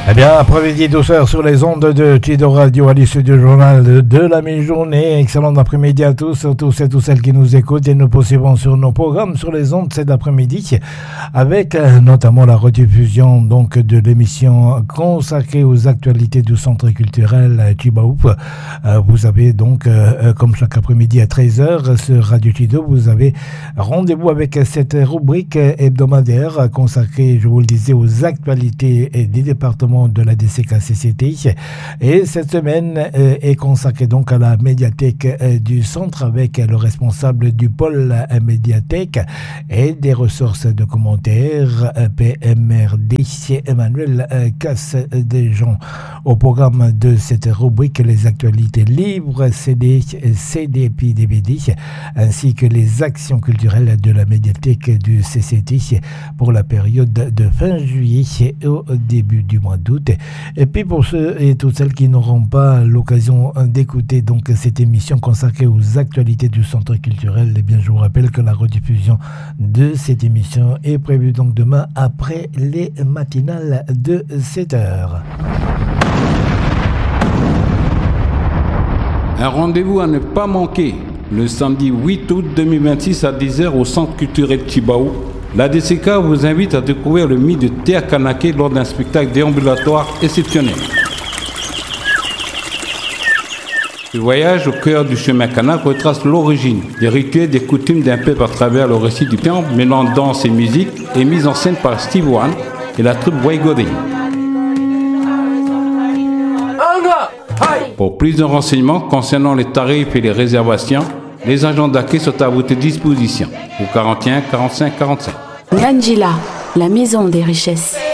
Eh bien, après-midi douceur sur les ondes de Tido Radio à l'issue du journal de la mi-journée. Excellent après-midi à tous, surtout et toutes celles qui nous écoutent, et nous poursuivons sur nos programmes sur les ondes cet après-midi avec notamment la rediffusion donc de l'émission consacrée aux actualités du centre culturel Tibaou. Vous avez donc, comme chaque après-midi à 13h sur Radio Tido, vous avez rendez-vous avec cette rubrique hebdomadaire consacrée, je vous le disais, aux actualités des départements de la DCK-CCT, et cette semaine est consacrée donc à la médiathèque du centre avec le responsable du pôle médiathèque et des ressources de commentaires PMRD Emmanuel Casse-Desjean. Au programme de cette rubrique, les actualités livres, CD puis DVD, ainsi que les actions culturelles de la médiathèque du CCT pour la période de fin juillet au début du mois d'août. Et puis pour ceux et toutes celles qui n'auront pas l'occasion d'écouter donc cette émission consacrée aux actualités du centre culturel, eh bien je vous rappelle que la rediffusion de cette émission est prévue donc demain après les matinales de 7h. Un rendez-vous à ne pas manquer le samedi 8 août 2026 à 10h au centre culturel Tibaou. La DCK vous invite à découvrir le mythe de Théa Kanaké lors d'un spectacle déambulatoire exceptionnel. Ce voyage au cœur du chemin Kanak retrace l'origine, des rituels, des coutumes d'un peuple à travers le récit du temple, mêlant danse et musique, et mise en scène par Steve One et la troupe Waigode. Pour plus de renseignements concernant les tarifs et les réservations, les agents d'accueil sont à votre disposition au 41 45 45. Ngandjila, la maison des richesses.